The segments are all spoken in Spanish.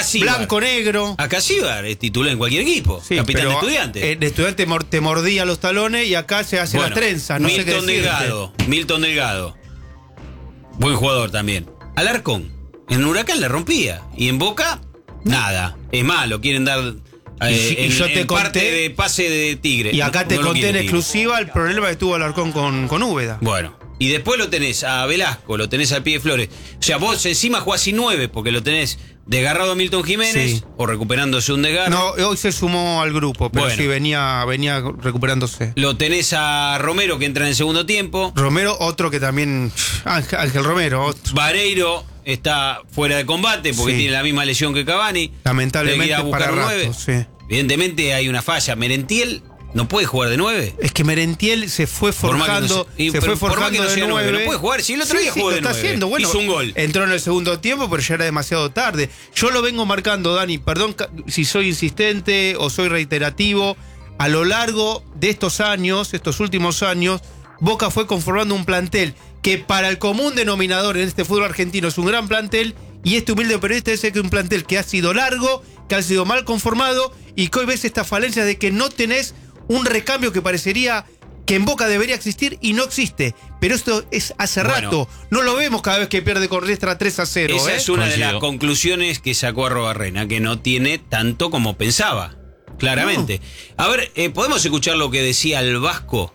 blanco-negro. A Casíbar es titular en cualquier equipo. Sí, capitán de pero, Estudiantes. De Estudiantes te mordía los talones y acá se hace la trenza. No sé qué decirte. Milton Delgado. Buen jugador también. Alarcón. En Huracán la rompía. Y en Boca, nada. Es más, lo quieren dar en parte de pase de Tigre. Y acá no te lo conté en quiere exclusiva el problema que tuvo Alarcón con Úbeda. Bueno. Y después lo tenés a Velasco, lo tenés al Pie de Flores. O sea, vos encima jugás sin 9 porque lo tenés desgarrado a Milton Jiménez o recuperándose un desgarro. No, hoy se sumó al grupo, pero bueno, sí venía recuperándose. Lo tenés a Romero que entra en el segundo tiempo. Romero, otro que también... Ángel Romero, otro. Vareiro está fuera de combate porque tiene la misma lesión que Cavani. Lamentablemente para rato, sí. Evidentemente hay una falla. Merentiel no puede jugar de 9. Es que Merentiel se fue forjando, de 9. No puede jugar. Si el otro día jugó de 9. Haciendo. Bueno, hizo un gol. Entró en el segundo tiempo, pero ya era demasiado tarde. Yo lo vengo marcando, Dani, perdón si soy insistente o soy reiterativo. A lo largo de estos años, estos últimos años, Boca fue conformando un plantel que para el común denominador en este fútbol argentino es un gran plantel, y este humilde periodista dice que es un plantel que ha sido largo, que ha sido mal conformado, y que hoy ves esta falencia de que no tenés un recambio que parecería que en Boca debería existir y no existe. Pero esto es hace rato. No lo vemos cada vez que pierde con Riestra 3-0. Esa es una de las conclusiones que sacó Arrobarrena, que no tiene tanto como pensaba. Claramente. No. A ver, ¿podemos escuchar lo que decía el Vasco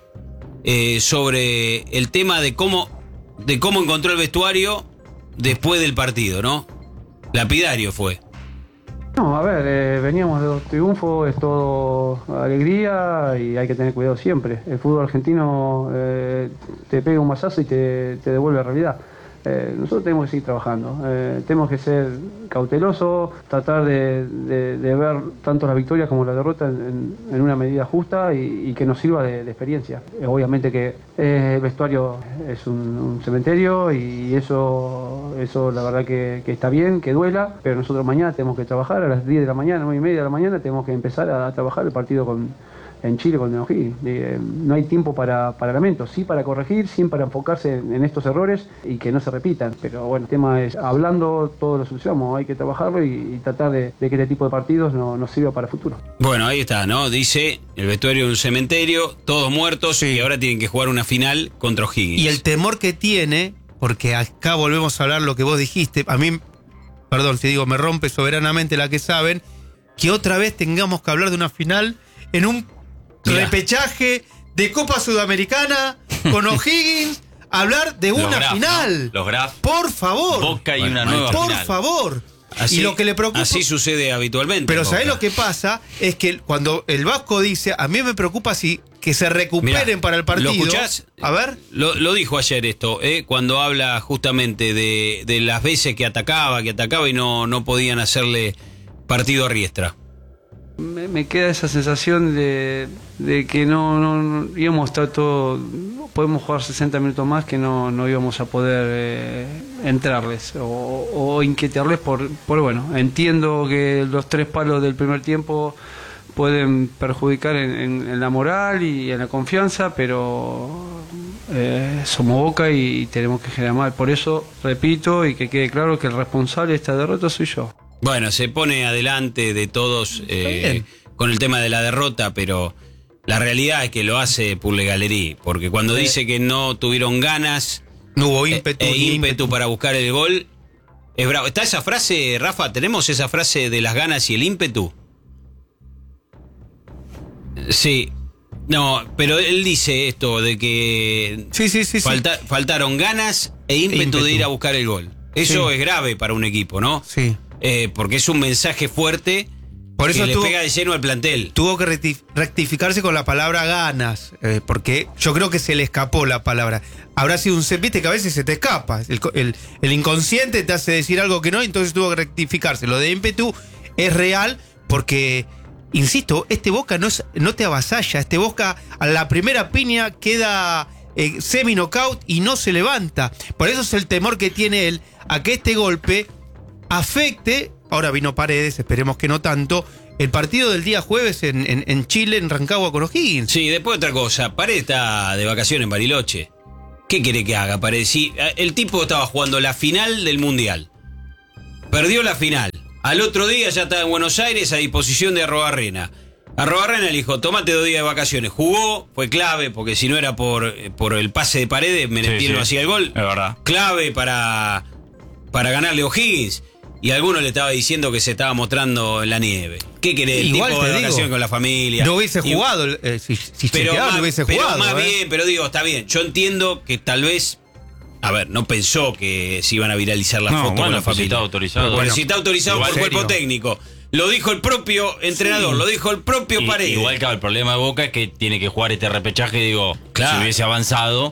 sobre el tema de cómo encontró el vestuario después del partido, ¿no? Lapidario fue. No, a ver, veníamos de 2 triunfos, es todo alegría y hay que tener cuidado siempre. El fútbol argentino te pega un mazazo y te devuelve a la realidad. Nosotros tenemos que seguir trabajando, tenemos que ser cautelosos, tratar de ver tanto las victorias como la derrota en una medida justa y que nos sirva de experiencia. Obviamente que el vestuario es un cementerio y eso la verdad que está bien, que duela, pero nosotros mañana tenemos que trabajar a las 10 de la mañana, 9:30 de la mañana, tenemos que empezar a trabajar el partido en Chile con Neuquén. No hay tiempo para lamentos, sí para corregir, sí para enfocarse en estos errores y que no se repitan. Pero bueno, el tema es, hablando, todo lo solucionamos, hay que trabajarlo y tratar de que este tipo de partidos nos sirva para el futuro. Bueno, ahí está, ¿no? Dice, el vestuario de un cementerio, todos muertos y ahora tienen que jugar una final contra O'Higgins. Y el temor que tiene, porque acá volvemos a hablar lo que vos dijiste, a mí, perdón, si digo, me rompe soberanamente la que saben, que otra vez tengamos que hablar de una final en un repechaje de Copa Sudamericana con O'Higgins, hablar de una final. ¿No? Los Graf. Por favor. Boca y una nueva por final. Por favor. Así, y lo que le preocupa, así sucede habitualmente. Pero ¿sabés lo que pasa? Es que cuando el Vasco dice, a mí me preoca si que se recuperen. Mirá, para el partido. ¿Lo escuchás? A ver. Lo dijo ayer esto, cuando habla justamente de las veces que atacaba y no podían hacerle partido a Riestra. Me queda esa sensación de que no íbamos a estar todo, podemos jugar 60 minutos más, que no íbamos a poder entrarles o inquietarles por bueno, entiendo que los 3 palos del primer tiempo pueden perjudicar en la moral y en la confianza, pero somos Boca y tenemos que generar mal. Por eso repito y que quede claro que el responsable de esta derrota soy yo. Bueno, se pone adelante de todos con el tema de la derrota, pero la realidad es que lo hace por legalería, porque cuando dice que no tuvieron ganas, no hubo ímpetu para buscar el gol, es bravo. ¿Está esa frase, Rafa? ¿Tenemos esa frase de las ganas y el ímpetu? Sí. No, pero él dice esto de que faltaron ganas e ímpetu de ir a buscar el gol. Eso es grave para un equipo, ¿no? Sí. Porque es un mensaje fuerte. Por eso le pega de lleno al plantel. Tuvo que rectificarse con la palabra ganas, porque yo creo que se le escapó la palabra. Habrá sido viste que a veces se te escapa. El inconsciente te hace decir algo que no, entonces tuvo que rectificarse. Lo de ímpetu es real porque, insisto, este Boca no te avasalla. Este Boca a la primera piña queda semi-knockout y no se levanta. Por eso es el temor que tiene él a que este golpe afecte. Ahora vino Paredes, esperemos que no tanto, el partido del día jueves en Chile, en Rancagua con O'Higgins. Sí, después otra cosa, Paredes está de vacaciones en Bariloche. ¿Qué quiere que haga Paredes? Sí, el tipo estaba jugando la final del Mundial, perdió la final, Al otro día ya estaba en Buenos Aires a disposición de Arrobarrena. Arrobarrena le dijo, tómate 2 días de vacaciones. Jugó, fue clave, porque si no era por el pase de Paredes, Merentiel no hacía el gol. Es verdad. Clave para ganarle a O'Higgins. Y alguno le estaba diciendo que se estaba mostrando en la nieve. ¿Qué querés? Igual tipo de te vacaciones digo, con la familia. No hubiese jugado, si Pero chequeaba, más, no hubiese pero jugado. más bien, pero digo, está bien. Yo entiendo que tal vez, a ver, no pensó que se iban a viralizar las fotos con la pues familia. si está autorizado. Bueno, si está autorizado por el igual, cuerpo serio. técnico. Lo dijo el propio entrenador, lo dijo el propio Paredes. Igual que el problema de Boca es que tiene que jugar este repechaje, digo, Claro. si hubiese avanzado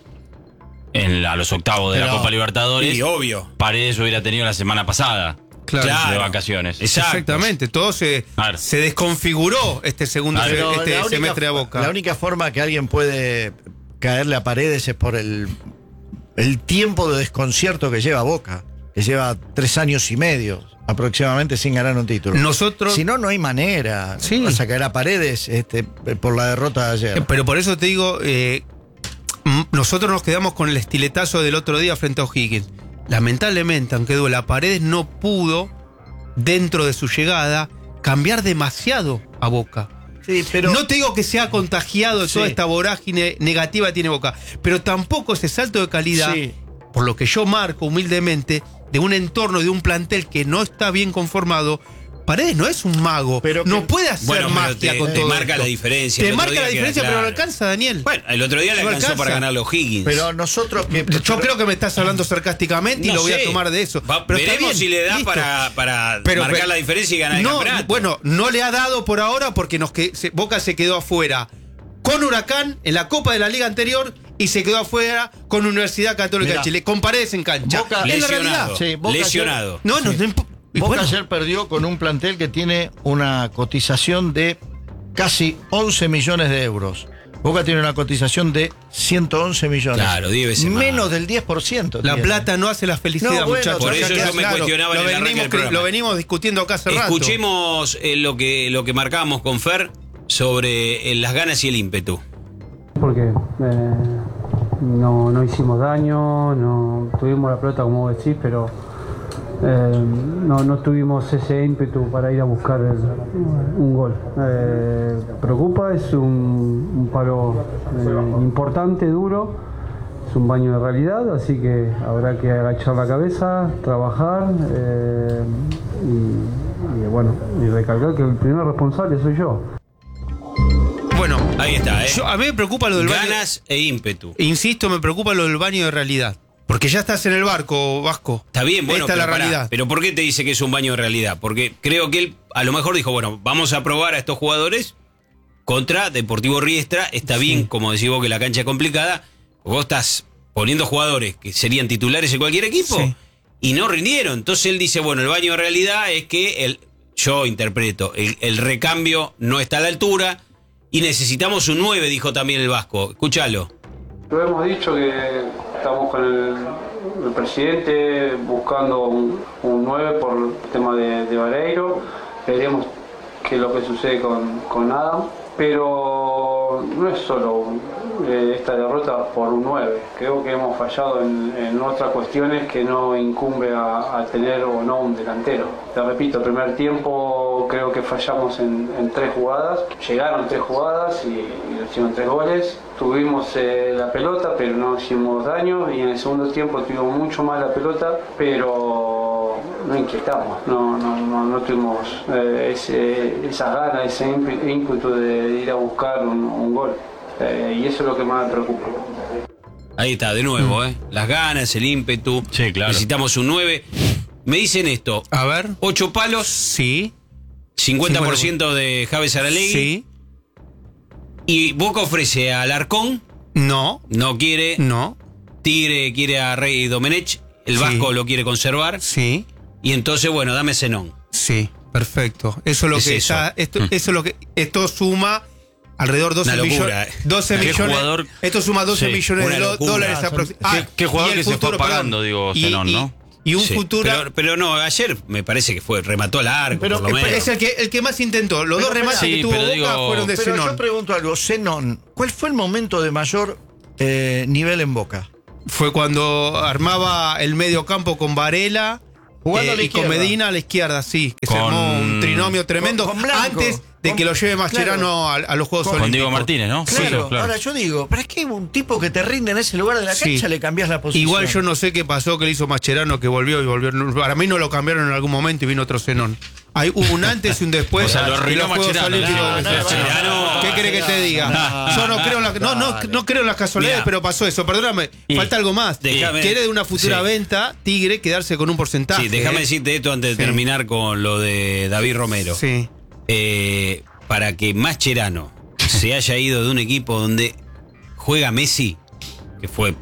a los octavos de la Pero- Copa Libertadores, Y obvio. Paredes hubiera tenido la semana pasada Claro. de vacaciones. Exacto. Exactamente, todo se desconfiguró este segundo Pero este la única- semestre de Boca. La única forma que alguien puede caerle a Paredes es por el tiempo de desconcierto que lleva Boca, que lleva 3 años y medio aproximadamente sin ganar un título. Nosotros, Si no, no hay manera. Sí. Vas a caer a Paredes por la derrota de ayer. pero por eso te digo, nosotros nos quedamos con el estiletazo del otro día frente a O'Higgins. Lamentablemente, aunque duela, Paredes no pudo, dentro de su llegada, cambiar demasiado a Boca. Sí, pero No te digo que sea contagiado de toda Sí. esta vorágine negativa que tiene Boca, pero tampoco ese salto de calidad, Sí. por lo que yo marco humildemente, de un entorno, de un plantel que no está bien conformado. Paredes no es un mago, Pero no que- puede hacer Bueno, pero magia te- con te todo marca esto. la diferencia. Te El otro marca día la queda diferencia, pero no claro. alcanza, Daniel. Bueno, el otro día le No alcanzó alcanza. para ganarle a O'Higgins. pero nosotros que Yo creo que me estás hablando sarcásticamente y No lo voy sé. a tomar de eso. Va- Pero está veremos bien, si le da listo. para Pero- marcar pero- la diferencia y ganar el No, campeonato. bueno, no le ha dado por ahora porque Boca se quedó afuera con Huracán en la Copa de la Liga anterior y se quedó afuera con Universidad Católica Mirá. de Chile, con Paredes en cancha. Boca- es la lesionado. realidad. Sí, Boca lesionado. No, no, Sí. no impo- y Boca bueno, ayer perdió con un plantel que tiene una cotización de casi 11 millones de euros. Boca tiene una cotización de 111 millones. Claro, 10 veces más. Menos del 10%. la tiene. plata no hace la felicidad, No, bueno, muchachos. por Ya eso queda yo me claro. cuestionaba en Lo el arranque venimos, del programa. lo venimos discutiendo acá hace rato. Escuchemos lo que marcábamos con Fer sobre las ganas y el ímpetu. Porque no hicimos daño, no tuvimos la pelota como vos decís, pero no tuvimos ese ímpetu para ir a buscar un gol. Preocupa, es un palo importante, duro, es un baño de realidad, así que habrá que agachar la cabeza, trabajar y bueno, y recalcar que el primer responsable soy yo. Bueno, Ahí está, ¿eh? a mí me preocupa lo del baño. Ganas e ímpetu. Insisto, me preocupa lo del baño de realidad. Porque ya estás en el barco, Vasco. Está bien, bueno, Esta es la pero pará, realidad. pero ¿por qué te dice que es un baño de realidad? Porque creo que él a lo mejor dijo, bueno, vamos a probar a estos jugadores contra Deportivo Riestra. Está bien, como decís vos, que la cancha es complicada. Vos estás poniendo jugadores que serían titulares en cualquier equipo Sí. y no rindieron. Entonces él dice, bueno, el baño de realidad es que yo interpreto, el recambio no está a la altura y necesitamos un 9, dijo también el Vasco. Escúchalo. Lo hemos dicho que estamos con el presidente buscando un 9 por el tema de Vareiro. Veremos qué es lo que sucede con Adam. Pero no es solo esta derrota por un 9. Creo que hemos fallado en otras cuestiones que no incumbe a tener o no un delantero. Te repito, el primer tiempo creo que fallamos en 3 jugadas. Llegaron 3 jugadas y hicieron 3 goles. Tuvimos la pelota, pero no hicimos daño. Y en el segundo tiempo tuvimos mucho más la pelota, pero no inquietamos. No tuvimos esa gana, ese ímpetu de ir a buscar un gol. Y eso es lo que más me preocupa. Ahí está, de nuevo, ¿eh? Las ganas, el ímpetu. Sí, claro. Necesitamos un 9. Me dicen esto: A ver. 8 palos, Sí. 50% de Javes Aralegui. Sí. Y Boca ofrece a Alarcón, No. no quiere. No. Tigre quiere a Rey Domenech. El Sí. Vasco lo quiere conservar. Sí. Y entonces, bueno, dame Zenón. Sí. Perfecto. Eso es lo Es que eso. está. Eso es lo que. Esto suma alrededor de 12 Una locura, millones. eh. 12 ¿Qué millones. jugador? Esto suma 12 Sí, millones una de locura. dólares aproximadamente. ¿Qué jugador y el que se fue futuro, pagando, digo, Zenón, ¿no? Y un Sí, futuro. pero no, ayer me parece que remató al arco, Pero por lo menos. Es el que más intentó. Los Pero, dos remates sí, que tuvo pero Boca digo- fueron de Pero yo Zenón. pregunto algo, Zenón, ¿cuál fue el momento de mayor nivel en Boca? Fue cuando armaba el medio campo con Varela Jugando a la y con izquierda. Medina a la izquierda, sí. Que se Con- armó un trinomio tremendo con Blanco. antes de que lo lleve Mascherano a los Juegos Con Olímpicos. Con Diego Martínez, ¿no? Claro, claro. ahora yo digo, pero es que un tipo que te rinde en ese lugar de la Sí. cancha le cambias la posición. Igual yo no sé qué pasó, que le hizo Mascherano, que volvió y volvió. Para mí no lo cambiaron en algún momento y vino otro Zenón. Hubo un antes y un después. O sea, lo en arruinó los Juegos Mascherano. Olímpicos. Mascherano. ¿Qué querés que te diga? Yo no creo en no creo en las casualidades, Mirá. pero pasó eso. Perdóname, Y- falta algo más. Déjame- Quiere de una futura sí. venta, Tigre, quedarse con un porcentaje. Sí, déjame decirte esto antes de Sí. terminar con lo de David Romero. Sí. Para que Mascherano se haya ido de un equipo donde juega Messi, que fue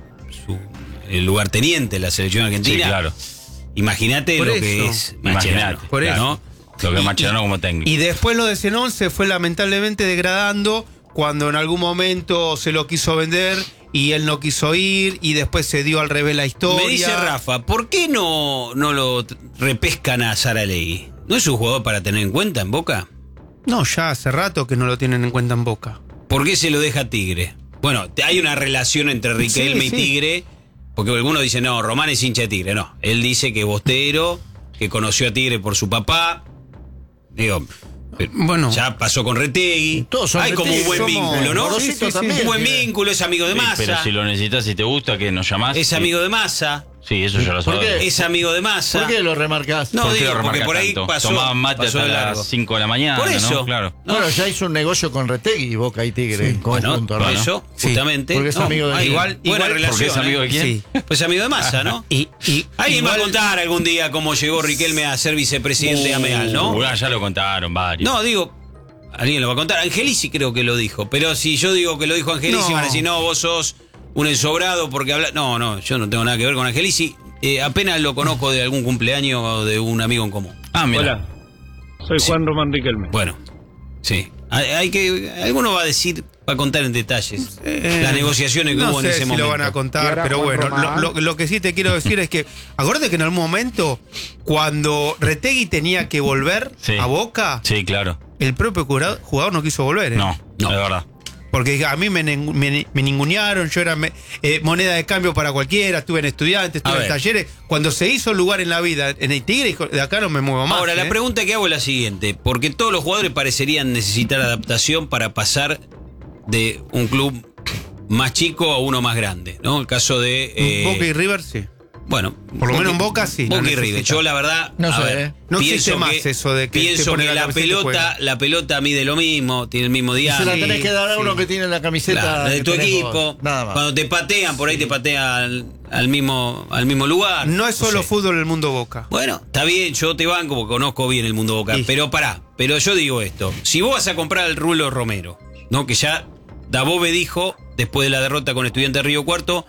el lugarteniente de la selección argentina. Sí, claro. Imagínate Por lo eso. que es Mascherano. Imagínate. Por eso. ¿no? Lo que es Mascherano como técnico. Y después lo de Zenón se fue lamentablemente degradando cuando en algún momento se lo quiso vender y él no quiso ir y después se dio al revés la historia. Me dice Rafa, ¿por qué no lo repescan a Saralegui? ¿No es un jugador para tener en cuenta en Boca? No, ya hace rato que no lo tienen en cuenta en Boca. ¿Por qué se lo deja Tigre? Bueno, hay una relación entre Riquelme Sí, y sí. Tigre, porque algunos dicen, no, Román es hincha de Tigre. No, él dice que es bostero, que conoció a Tigre por su papá. Digo, Bueno. ya pasó con Retegui. Todos son Hay como un buen Retegui, somos- vínculo, ¿no? Morosito Sí, sí, sí. también. Un buen tiene. vínculo, es amigo de Sí, Massa. pero si lo necesitas, si te gusta, que nos llamás. Es sí. amigo de Massa. Sí, eso ya lo ¿Por sabes. qué? Es amigo de Massa. ¿Por qué lo remarcás? No, ¿Por qué digo, lo porque remarcas por ahí tanto? pasó. Tomaban mate pasó hasta de largo. las 5 de la mañana, Por eso. ¿no? Claro. ¿no? Bueno, ya hizo un negocio con Retegui, Boca y Tigre en Bueno, conjunto, por ¿no? eso, Sí, justamente. porque es amigo de- hay igual- buena igual- relación. ¿Porque es amigo de quién? Sí. Pues amigo de Massa, ¿no? Y Alguien va a igual- contar algún día cómo llegó Riquelme a ser vicepresidente de Ameal, ¿no? Ya lo contaron varios. No, digo, alguien lo va a contar. Angelici creo que lo dijo. Pero si yo digo que lo dijo Angelici, No. van a decir, no, vos sos un ensobrado porque habla. No, yo no tengo nada que ver con Angelici. Apenas lo conozco de algún cumpleaños o de un amigo en común. Ah, mira. Hola, soy Juan Román Riquelme. Bueno, sí. Alguno va a decir, va a contar en detalles las negociaciones que no hubo en sé ese si momento. lo van a Y contar, ahora pero Juan bueno, Román. lo que sí te quiero decir es que, acuérdate que en algún momento, cuando Retegui tenía que volver Sí. a Boca, Sí, claro. el propio jugador no quiso volver. No, No. es verdad. Porque a mí me ningunearon, yo era moneda de cambio para cualquiera, estuve en estudiantes, A estuve en ver. talleres. Cuando se hizo lugar en la vida en el Tigre, dijo, de acá no me muevo más. Ahora, la ¿eh? pregunta que hago es la siguiente, porque todos los jugadores parecerían necesitar adaptación para pasar de un club más chico a uno más grande, ¿no? El caso de... Boca y River, sí. Bueno, Por lo menos en Boca sí, Boca no y River. necesita. Yo la verdad, No a sé, ver, No pienso existe más eso de que te pienso pone que la camiseta y juega. la pelota mide lo mismo, tiene el mismo Y diámetro. se la tenés Sí, que dar a uno sí. que tiene la camiseta Claro, de que tu tenés equipo. vos. Nada más. Cuando te patean, por ahí te patean al mismo lugar. No es solo sé. fútbol el mundo Boca. Bueno, está bien, yo te banco porque conozco bien el mundo Boca. Sí. Pero pero yo digo esto. Si vos vas a comprar al Rulo Romero, ¿no? Que ya Dabove dijo, después de la derrota con Estudiantes de Río Cuarto,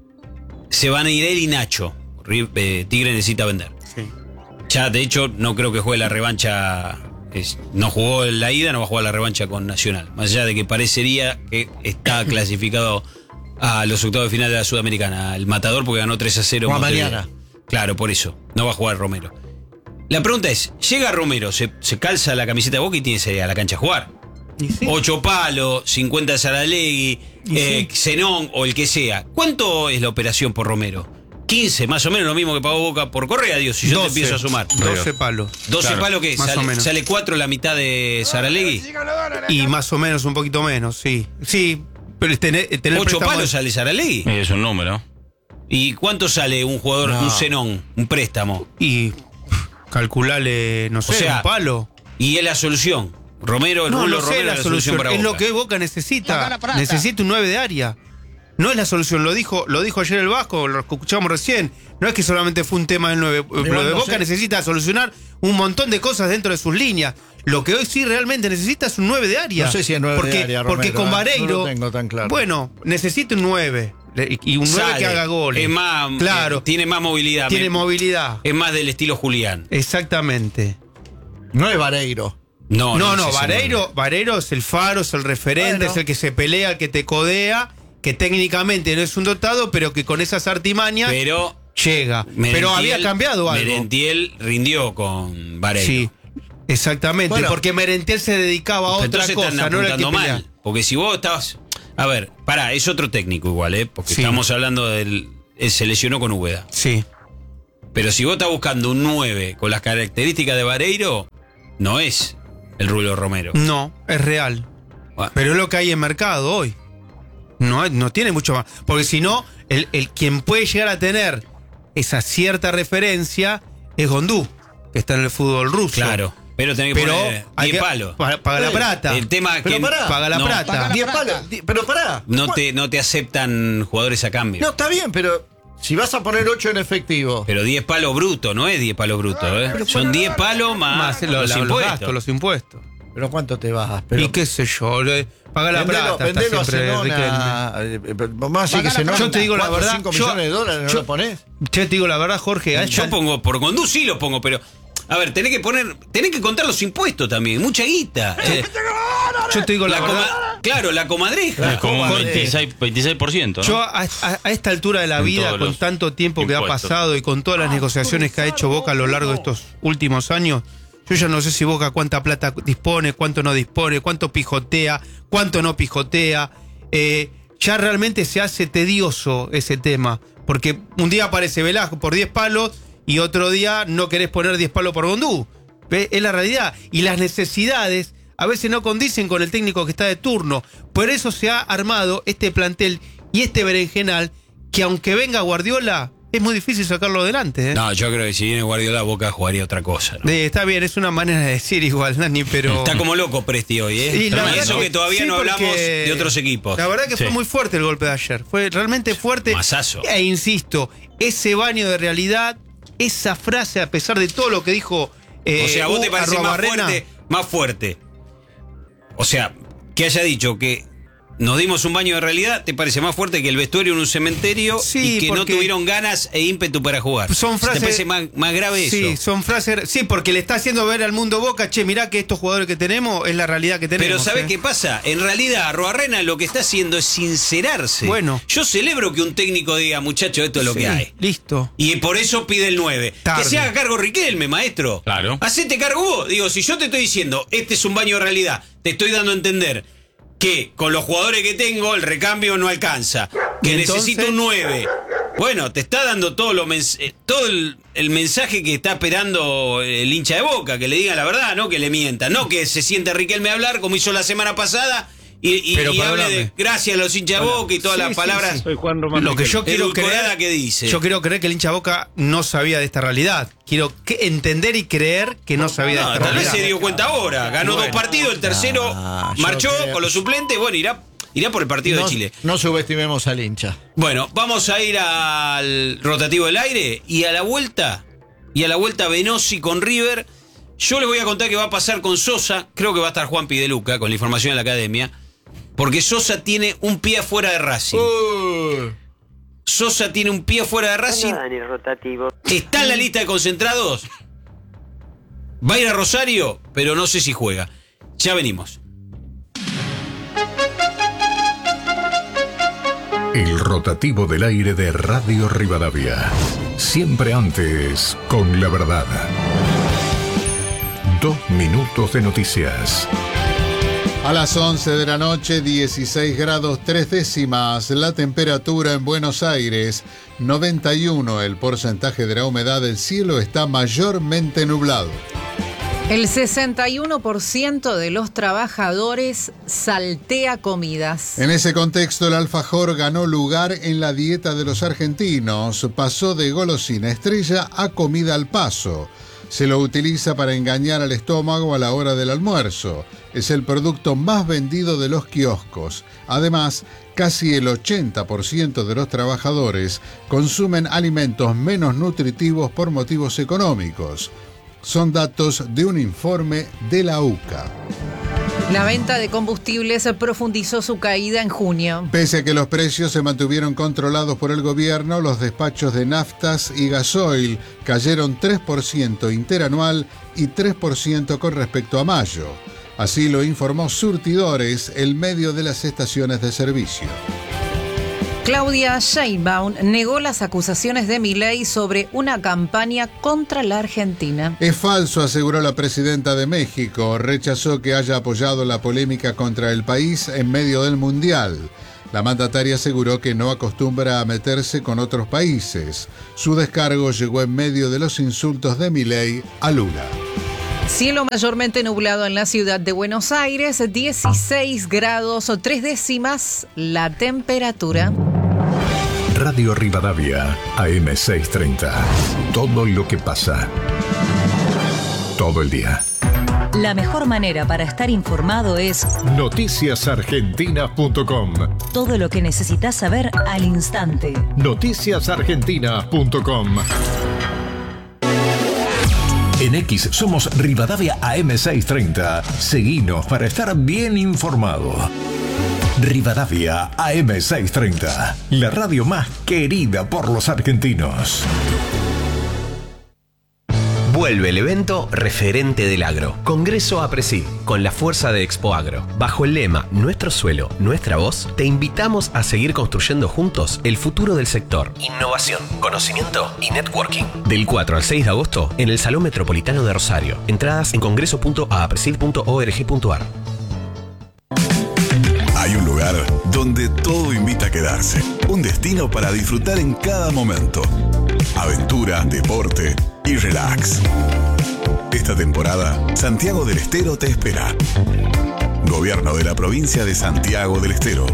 se van a ir él y Nacho. Tigre necesita vender. Sí. Ya, de hecho, no creo que juegue la revancha. No jugó en la ida, no va a jugar la revancha con Nacional. Más allá de que parecería que está clasificado a los octavos de final de la Sudamericana. El Matador porque ganó 3-0. O a Montevideo. mañana. Claro, por eso. No va a jugar Romero. La pregunta es, llega Romero, se calza la camiseta de Boca y tiene que salir a la cancha a jugar. Y sí. 8 palos, 50 Saralegui, Y sí. Zenón o el que sea. ¿Cuánto es la operación por Romero? 15, más o menos lo mismo que pagó Boca por Correa, Dios, si yo te empiezo a sumar. 12 palos. 12 Claro, palos que más o menos. sale 4 la mitad de Saralegui. Y más o menos, un poquito menos, sí. Sí, pero tener 8 préstamo- palos sale Saralegui. Es un número. ¿Y cuánto sale un jugador, No. un Zenón, un préstamo? Y calcularle, no sé, sea, un palo. Y es la solución. Romero, el No, Rulo no sé Romero la es la solución para es Boca. lo que Boca necesita. Necesita un 9 de área. No es la solución, lo dijo ayer el Vasco, lo escuchamos recién. No es que solamente fue un tema del 9. Lo de no Boca sé. necesita solucionar un montón de cosas dentro de sus líneas. Lo que hoy sí realmente necesita es un 9 de área. No sé si es 9 porque, de área, Porque Romero, con no Vareiro. lo tengo tan claro. Bueno, necesita un 9. Y un 9 Sale, que haga goles. Es más, Claro. tiene más movilidad. Tiene movilidad. Es más del estilo Julián. Exactamente. No es Vareiro. No, No, es ese Vareiro es el faro, es el referente, Bueno. es el que se pelea, el que te codea, que técnicamente no es un dotado, pero que con esas artimañas Pero llega. Pero había cambiado algo. Merentiel rindió con Vareiro. Sí, exactamente, Bueno. porque Merentiel se dedicaba a otra Entonces cosa, están no era el que apuntando peleaba. mal. Porque si vos estabas. A ver, es otro técnico igual, porque Sí. estamos hablando del. Él se lesionó con Úbeda. Sí. Pero si vos estás buscando un 9 con las características de Vareiro, no es el Rulo Romero. No, es real. Bueno. Pero es lo que hay en mercado hoy. No tiene mucho más. Porque si no, el quien puede llegar a tener esa cierta referencia es Gondú, que está en el fútbol ruso. Claro, pero tenés que poner 10 palos. Paga la plata. El tema es Pero que pará. Paga la no, plata. 10 palos. Pero pará. no te aceptan jugadores a cambio. No, está bien, pero si vas a poner 8 en efectivo. Pero 10 palos brutos, no es 10 palos brutos, ¿eh? Son 10 palos más, los impuestos. Los impuestos. ¿Pero cuánto te bajas? Pero Y qué sé yo, paga la plata. Está vendelo a siempre Zenona. Vamos a decir que Zenona. Yo te digo la verdad, 5 millones de dólares, ¿no lo ponés? Yo te digo la verdad, Jorge. Yo pongo, por Gondú sí lo pongo, pero... A ver, tenés que contar los impuestos también, mucha guita. Yo te digo la verdad. Claro, la comadreja. Es como un Jorge. 26%, ¿no? Yo a esta altura de la En vida, todos con los tanto tiempo que ha impuestos. pasado y con todas las negociaciones que ha hecho Boca a lo largo de estos últimos años, yo ya no sé si Boca cuánta plata dispone, cuánto no dispone, cuánto pijotea, cuánto no pijotea. Ya realmente se hace tedioso ese tema, porque un día aparece Velasco por 10 palos y otro día no querés poner 10 palos por Gondú. ¿Ves? Es la realidad. Y las necesidades a veces no condicen con el técnico que está de turno. Por eso se ha armado este plantel y este berenjenal que aunque venga Guardiola, es muy difícil sacarlo adelante. ¿Eh? No, yo creo que si viene Guardiola, Boca jugaría otra cosa, ¿no? Está bien, es una manera de decir igual, Dani, pero... Está como loco Presti hoy, ¿eh? Sí, la Y verdad eso que todavía sí, no porque hablamos de otros equipos. La verdad que fue muy fuerte el golpe de ayer. Fue realmente fuerte. Masazo. E insisto, ese baño de realidad, esa frase, a pesar de todo lo que dijo... O sea, ¿vos te parece Arrobarrena? más fuerte? O sea, que haya dicho que nos dimos un baño de realidad, ¿te parece más fuerte que el vestuario en un cementerio Sí, y que no porque tuvieron ganas e ímpetu para jugar? son frases... ¿Te parece más grave Sí, eso? son frases... Sí, porque le está haciendo ver al mundo Boca, che, mirá que estos jugadores que tenemos es la realidad que tenemos. Pero ¿sabés ¿eh? qué pasa? En realidad, Arrobarrena lo que está haciendo es sincerarse. Bueno. Yo celebro que un técnico diga, muchacho, esto es lo Sí, que hay. Listo. Y por eso pide el 9. Tarde. Que se haga cargo Riquelme, maestro. Claro. Hacete cargo vos. Digo, si yo te estoy diciendo, este es un baño de realidad, te estoy dando a entender que con los jugadores que tengo el recambio no alcanza, que ¿Y entonces? necesito un 9. Bueno, te está dando todo el mensaje que está esperando el hincha de Boca, que le diga la verdad, no que le mienta, no que se siente Riquelme a hablar como hizo la semana pasada y Pero hable perdóname. de gracias a los hinchas de Boca y todas Sí, las sí, palabras. sí. Soy Juan Román Lo que yo Riquelme. quiero Edulcorada creer que dice. Yo quiero creer que el hincha Boca no sabía de esta realidad. Quiero entender y creer que no sabía No, de esta tal vez realidad. se dio cuenta ahora. Ganó Bueno. 2 partidos, el tercero yo marchó creo- con los suplentes. Bueno, irá por el partido de Chile. No subestimemos al hincha. Bueno, vamos a ir al rotativo del aire y a la vuelta Venosi con River. Yo les voy a contar qué va a pasar con Sosa. Creo que va a estar Juan Pideluca con la información de la academia. Porque Sosa tiene un pie afuera de Racing. Sosa tiene un pie afuera de Racing. Está en la lista de concentrados. Va a ir a Rosario, pero no sé si juega. Ya venimos. El rotativo del aire de Radio Rivadavia. Siempre antes con la verdad. 2 minutos de noticias. A las 11 de la noche, 16 grados 3 décimas. La temperatura en Buenos Aires, 91. El porcentaje de la humedad del cielo está mayormente nublado. El 61% de los trabajadores saltea comidas. En ese contexto, el alfajor ganó lugar en la dieta de los argentinos. Pasó de golosina estrella a comida al paso. Se lo utiliza para engañar al estómago a la hora del almuerzo. Es el producto más vendido de los kioscos. Además, casi el 80% de los trabajadores consumen alimentos menos nutritivos por motivos económicos. Son datos de un informe de la UCA. La venta de combustibles profundizó su caída en junio. Pese a que los precios se mantuvieron controlados por el gobierno, los despachos de naftas y gasoil cayeron 3% interanual y 3% con respecto a mayo. Así lo informó Surtidores, el medio de las estaciones de servicio. Claudia Sheinbaum negó las acusaciones de Milei sobre una campaña contra la Argentina. Es falso, aseguró la presidenta de México. Rechazó que haya apoyado la polémica contra el país en medio del Mundial. La mandataria aseguró que no acostumbra a meterse con otros países. Su descargo llegó en medio de los insultos de Milei a Lula. Cielo mayormente nublado en la ciudad de Buenos Aires, 16 grados o 3 décimas la temperatura. Radio Rivadavia, AM630. Todo lo que pasa. Todo el día. La mejor manera para estar informado es noticiasargentinas.com. todo lo que necesitas saber al instante. Noticiasargentinas.com. En X somos Rivadavia AM630. Seguinos para estar bien informado. Rivadavia AM630, la radio más querida por los argentinos. Vuelve el evento referente del agro. Congreso APRESID, con la fuerza de Expo Agro. Bajo el lema Nuestro suelo, nuestra voz, te invitamos a seguir construyendo juntos el futuro del sector. Innovación, conocimiento y networking. Del 4 al 6 de agosto en el Salón Metropolitano de Rosario. Entradas en congreso.apresid.org.ar. Hay un lugar donde todo invita a quedarse. Un destino para disfrutar en cada momento. Aventura, deporte y relax. Esta temporada, Santiago del Estero te espera. Gobierno de la provincia de Santiago del Estero.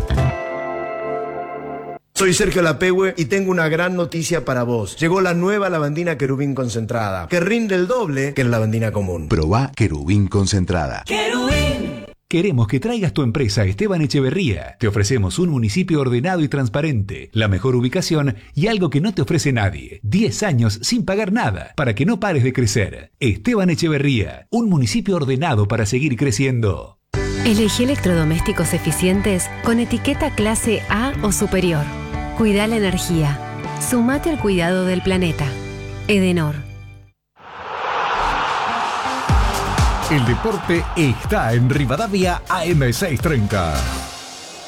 Soy Sergio Lapehue y tengo una gran noticia para vos. Llegó la nueva lavandina Querubín concentrada, que rinde el doble que la lavandina común. Probá Querubín concentrada. ¡Querubín! Queremos que traigas tu empresa a Esteban Echeverría. Te ofrecemos un municipio ordenado y transparente, la mejor ubicación y algo que no te ofrece nadie. 10 años sin pagar nada, para que no pares de crecer. Esteban Echeverría, un municipio ordenado para seguir creciendo. Elegí electrodomésticos eficientes con etiqueta clase A o superior. Cuida la energía. Sumate al cuidado del planeta. Edenor. El deporte está en Rivadavia AM630.